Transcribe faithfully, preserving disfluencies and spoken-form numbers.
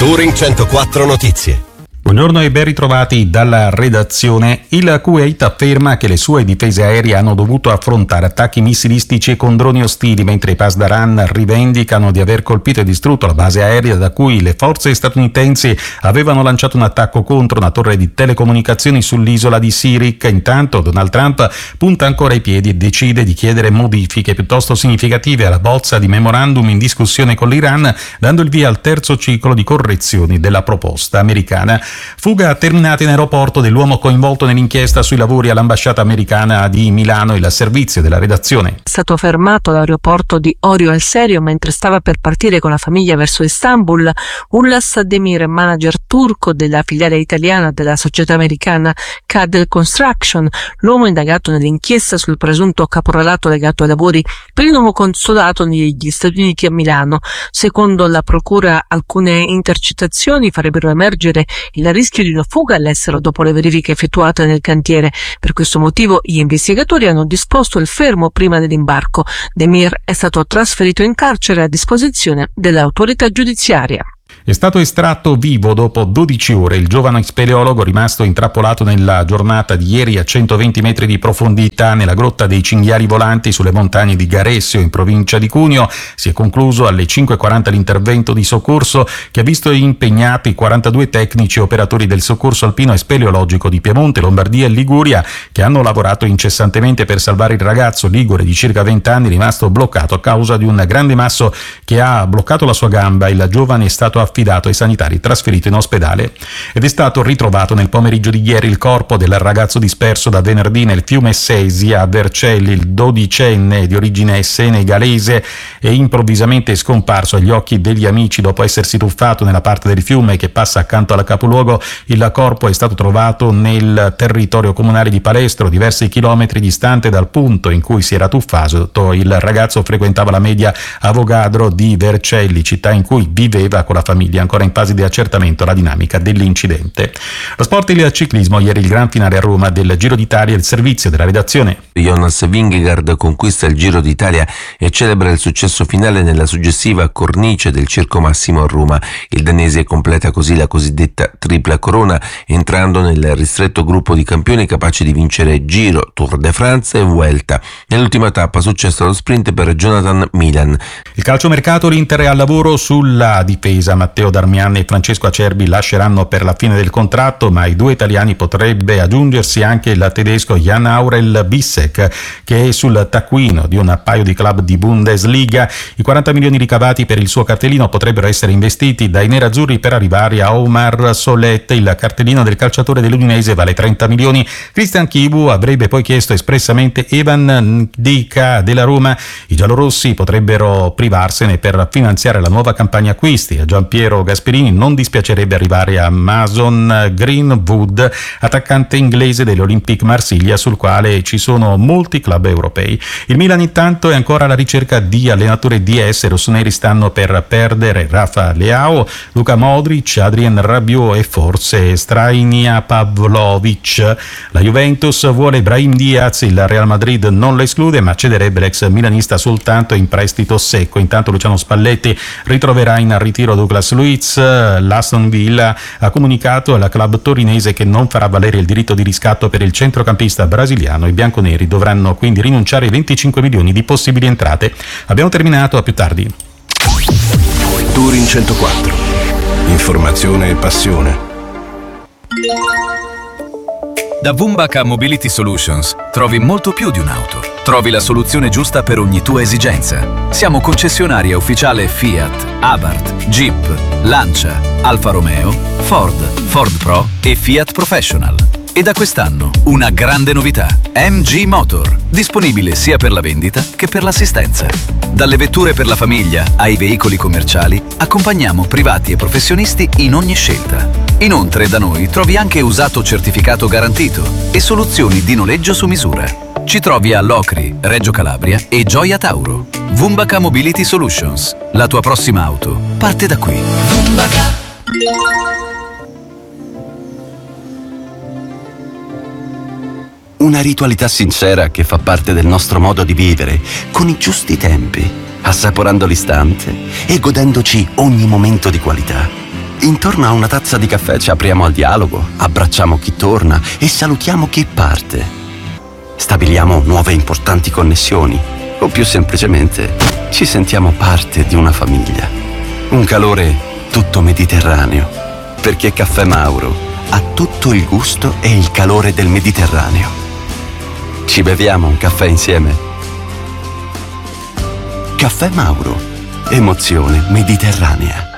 Touring centoquattro Notizie. Buongiorno e ben ritrovati dalla redazione. Il Kuwait afferma che le sue difese aeree hanno dovuto affrontare attacchi missilistici con droni ostili, mentre i Pasdaran rivendicano di aver colpito e distrutto la base aerea da cui le forze statunitensi avevano lanciato un attacco contro una torre di telecomunicazioni sull'isola di Sirik. Intanto Donald Trump punta ancora i piedi e decide di chiedere modifiche piuttosto significative alla bozza di memorandum in discussione con l'Iran, dando il via al terzo ciclo di correzioni della proposta americana. Fuga terminata in aeroporto dell'uomo coinvolto nell'inchiesta sui lavori all'ambasciata americana di Milano. Il servizio della redazione. È stato fermato all'aeroporto di Orio al Serio mentre stava per partire con la famiglia verso Istanbul. Ullas Demir, manager turco della filiale italiana della società americana Cadel Construction, l'uomo indagato nell'inchiesta sul presunto caporalato legato ai lavori per il nuovo consolato negli Stati Uniti a Milano. Secondo la procura, alcune intercettazioni farebbero emergere il rischio di una fuga all'estero dopo le verifiche effettuate nel cantiere. Per questo motivo gli investigatori hanno disposto il fermo prima dell'imbarco. Demir è stato trasferito in carcere a disposizione dell'autorità giudiziaria. È stato estratto vivo dopo dodici ore il giovane speleologo rimasto intrappolato nella giornata di ieri a centoventi metri di profondità nella grotta dei Cinghiali Volanti sulle montagne di Garessio in provincia di Cuneo. Si è concluso alle cinque e quaranta l'intervento di soccorso che ha visto impegnati quarantadue tecnici operatori del soccorso alpino e speleologico di Piemonte, Lombardia e Liguria, che hanno lavorato incessantemente per salvare il ragazzo ligure di circa venti anni rimasto bloccato a causa di un grande masso che ha bloccato la sua gamba. Il giovane è stato affidato ai sanitari, trasferito in ospedale, ed è stato ritrovato nel pomeriggio di ieri il corpo del ragazzo disperso da venerdì nel fiume Sesi a Vercelli. Il dodicenne di origine senegalese è improvvisamente scomparso agli occhi degli amici dopo essersi tuffato nella parte del fiume che passa accanto al capoluogo. Il corpo è stato trovato nel territorio comunale di Palestro, diversi chilometri distante dal punto in cui si era tuffato. Il ragazzo frequentava la media Avogadro di Vercelli, città in cui viveva con la famiglia. Ancora in fase di accertamento la dinamica dell'incidente. Lo sport e il ciclismo. Ieri il gran finale a Roma del Giro d'Italia. Il servizio della redazione. Jonas Vingegaard conquista il Giro d'Italia e celebra il successo finale nella suggestiva cornice del Circo Massimo a Roma. Il danese completa così la cosiddetta tripla corona, entrando nel ristretto gruppo di campioni capaci di vincere Giro, Tour de France e Vuelta. Nell'ultima tappa successo allo sprint per Jonathan Milan. Il calciomercato. L'Inter è al lavoro sulla difesa. Matteo Darmian e Francesco Acerbi lasceranno per la fine del contratto, ma ai due italiani potrebbe aggiungersi anche il tedesco Jan Aurel Bissek, che è sul taccuino di un paio di club di Bundesliga. I quaranta milioni ricavati per il suo cartellino potrebbero essere investiti dai nerazzurri per arrivare a Omar Solet. Il cartellino del calciatore dell'Udinese vale trenta milioni. Christian Chivu avrebbe poi chiesto espressamente Evan Ndika della Roma. I giallorossi potrebbero privarsene per finanziare la nuova campagna acquisti. A Giampiero Gasperini non dispiacerebbe arrivare a Mason Greenwood, attaccante inglese dell'Olympique Marsiglia, sul quale ci sono molti club europei. Il Milan intanto è ancora alla ricerca di allenatori D S. I rossoneri stanno per perdere Rafa Leao, Luka Modric, Adrien Rabiot e forse Strainia Pavlovic. La Juventus vuole Brahim Diaz, il Real Madrid non lo esclude, ma cederebbe l'ex milanista soltanto in prestito secco. Intanto Luciano Spalletti ritroverà in ritiro Douglas Luiz. L'Aston Villa ha comunicato al club torinese che non farà valere il diritto di riscatto per il centrocampista brasiliano. I bianconeri dovranno quindi rinunciare ai venticinque milioni di possibili entrate. Abbiamo terminato, a più tardi. Touring centoquattro. Informazione e passione. Da Vumbaka Mobility Solutions trovi molto più di un'auto. Trovi la soluzione giusta per ogni tua esigenza. Siamo concessionaria ufficiale Fiat, Abarth, Jeep, Lancia, Alfa Romeo, Ford, Ford Pro e Fiat Professional. E da quest'anno una grande novità: M G Motor, disponibile sia per la vendita che per l'assistenza. Dalle vetture per la famiglia ai veicoli commerciali, accompagniamo privati e professionisti in ogni scelta. Inoltre da noi trovi anche usato certificato garantito e soluzioni di noleggio su misura. Ci trovi a Locri, Reggio Calabria e Gioia Tauro. Vumbaka Mobility Solutions. La tua prossima auto parte da qui. Vumbaka. Una ritualità sincera che fa parte del nostro modo di vivere, con i giusti tempi, assaporando l'istante e godendoci ogni momento di qualità. Intorno a una tazza di caffè ci apriamo al dialogo, abbracciamo chi torna e salutiamo chi parte. Stabiliamo nuove importanti connessioni o più semplicemente ci sentiamo parte di una famiglia. Un calore tutto mediterraneo, perché Caffè Mauro ha tutto il gusto e il calore del Mediterraneo. Ci beviamo un caffè insieme? Caffè Mauro, emozione mediterranea.